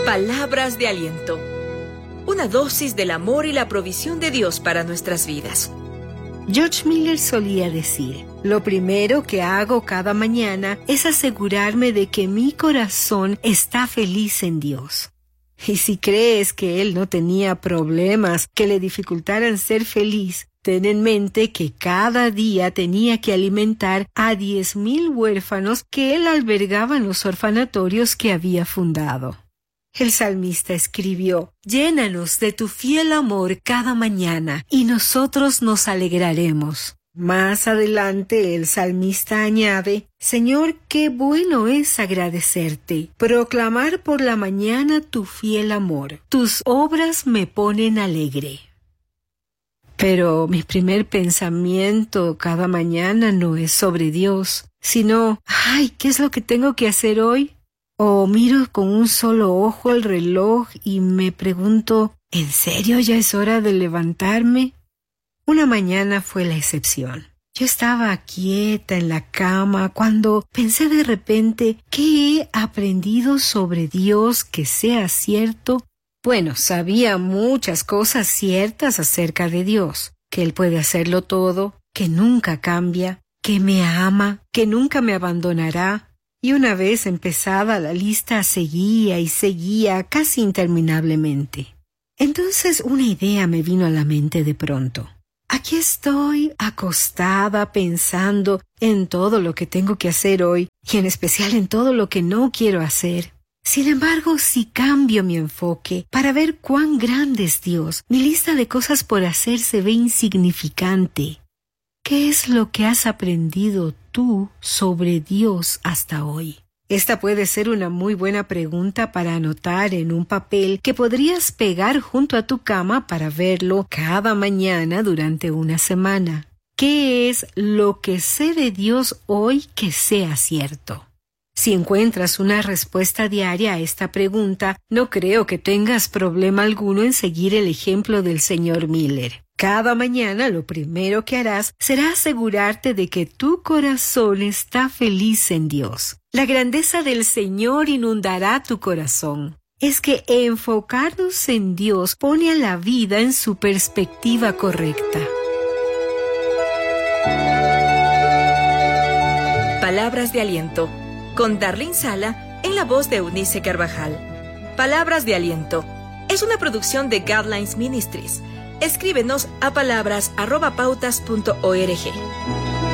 Palabras de aliento. Una dosis del amor y la provisión de Dios para nuestras vidas. George Miller solía decir: lo primero que hago cada mañana es asegurarme de que mi corazón está feliz en Dios. Y si crees que él no tenía problemas que le dificultaran ser feliz, ten en mente que cada día tenía que alimentar a 10,000 huérfanos que él albergaba en los orfanatorios que había fundado. El salmista escribió: «Llénanos de tu fiel amor cada mañana, y nosotros nos alegraremos». Más adelante el salmista añade: «Señor, qué bueno es agradecerte, proclamar por la mañana tu fiel amor. Tus obras me ponen alegre». Pero mi primer pensamiento cada mañana no es sobre Dios, sino: «Ay, ¿qué es lo que tengo que hacer hoy?» O miro con un solo ojo el reloj y me pregunto: ¿en serio ya es hora de levantarme? Una mañana fue la excepción. Yo estaba quieta en la cama cuando pensé de repente: ¿qué he aprendido sobre Dios que sea cierto? Bueno, sabía muchas cosas ciertas acerca de Dios: que Él puede hacerlo todo, que nunca cambia, que me ama, que nunca me abandonará. Y una vez empezada la lista seguía y seguía casi interminablemente. Entonces una idea me vino a la mente de pronto. Aquí estoy acostada pensando en todo lo que tengo que hacer hoy y en especial en todo lo que no quiero hacer. Sin embargo, si cambio mi enfoque para ver cuán grande es Dios, mi lista de cosas por hacer se ve insignificante. ¿Qué es lo que has aprendido tú sobre Dios hasta hoy? Esta puede ser una muy buena pregunta para anotar en un papel que podrías pegar junto a tu cama para verlo cada mañana durante una semana. ¿Qué es lo que sé de Dios hoy que sea cierto? Si encuentras una respuesta diaria a esta pregunta, no creo que tengas problema alguno en seguir el ejemplo del señor Miller. Cada mañana lo primero que harás será asegurarte de que tu corazón está feliz en Dios. La grandeza del Señor inundará tu corazón. Es que enfocarnos en Dios pone a la vida en su perspectiva correcta. Palabras de aliento, con Darlene Sala en la voz de Eunice Carvajal. Palabras de aliento es una producción de Guidelines Ministries. Escríbenos a palabras@pautas.org.